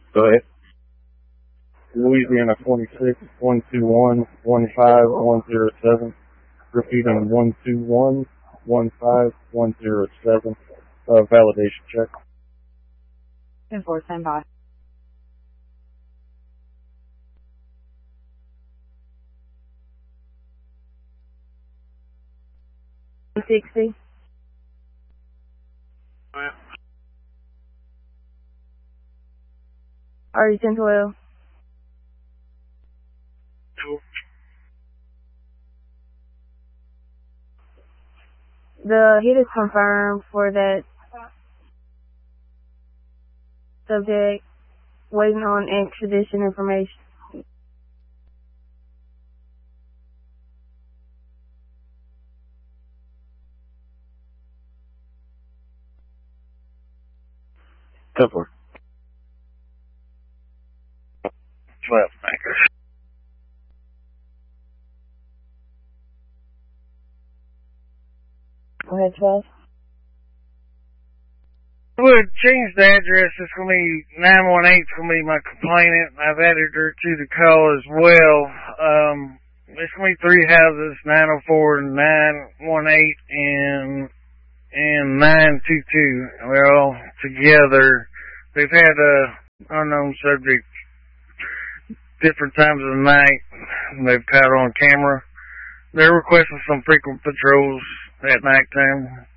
Go ahead. Louisiana 26, 121, 15107. Repeating 121, 15107. Validation check. 10-4, stand by. $60. Are you 10-12? The hit is confirmed for that subject, waiting on extradition information. Go for it. 12 anchor. Go ahead, 12. Would change the address. It's going to be 918. It's going to be my complainant. I've added her to the call as well. It's going to be 3 houses, 904, 918, and 922. We're all together. They've had a unknown subject different times of the night. They've caught on camera. They're requesting some frequent patrols at nighttime.